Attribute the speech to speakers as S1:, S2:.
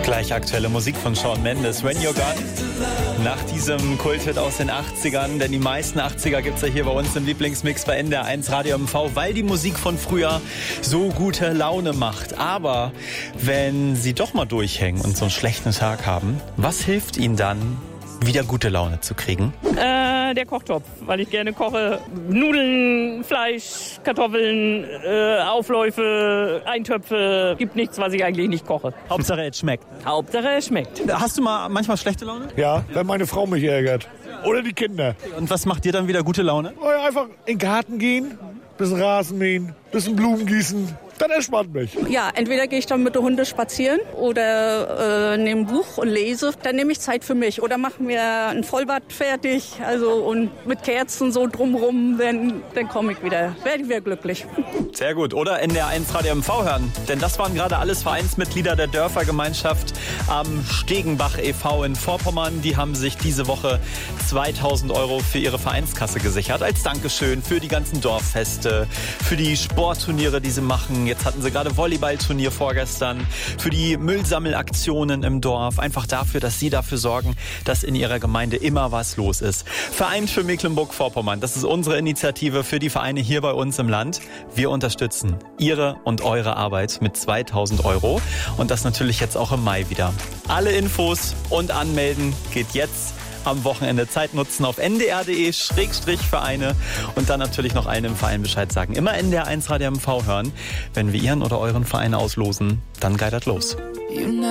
S1: Gleich aktuelle Musik von Shawn Mendes, When You're Gone. Nach diesem Kulthit aus den 80ern, denn die meisten 80er gibt es ja hier bei uns im Lieblingsmix bei NDR 1 Radio MV, weil die Musik von früher so gute Laune macht. Aber wenn Sie doch mal durchhängen und so einen schlechten Tag haben, was hilft Ihnen dann, wieder gute Laune zu kriegen?
S2: Der Kochtopf, weil ich gerne koche. Nudeln, Fleisch, Kartoffeln, Aufläufe, Eintöpfe. Gibt nichts, was ich eigentlich nicht koche.
S1: Hauptsache es schmeckt.
S2: Hauptsache es schmeckt.
S1: Hast du mal manchmal schlechte Laune?
S3: Ja, wenn meine Frau mich ärgert. Oder die Kinder.
S1: Und was macht dir dann wieder gute Laune?
S3: Einfach in den Garten gehen, bisschen Rasen mähen, bisschen Blumen gießen. Das entspannt mich.
S4: Ja, entweder gehe ich dann mit den Hunden spazieren oder nehme ein Buch und lese. Dann nehme ich Zeit für mich oder mache mir ein Vollbad fertig. Und mit Kerzen so drumrum, dann komme ich wieder. Werde ich wieder glücklich.
S1: Sehr gut. Oder NDR 1 Radio MV hören. Denn das waren gerade alles Vereinsmitglieder der Dörfergemeinschaft am Stegenbach e.V. in Vorpommern. Die haben sich diese Woche 2.000 € für ihre Vereinskasse gesichert. Als Dankeschön für die ganzen Dorffeste, für die Sportturniere, die sie machen. Jetzt hatten sie gerade Volleyballturnier vorgestern, für die Müllsammelaktionen im Dorf. Einfach dafür, dass sie dafür sorgen, dass in ihrer Gemeinde immer was los ist. Verein für Mecklenburg-Vorpommern, das ist unsere Initiative für die Vereine hier bei uns im Land. Wir unterstützen ihre und eure Arbeit mit 2.000 € und das natürlich jetzt auch im Mai wieder. Alle Infos und anmelden geht jetzt. Am Wochenende Zeit nutzen auf ndr.de/Vereine und dann natürlich noch allen im Verein Bescheid sagen. Immer NDR 1 Radio MV hören. Wenn wir Ihren oder euren Verein auslosen, dann geht das los.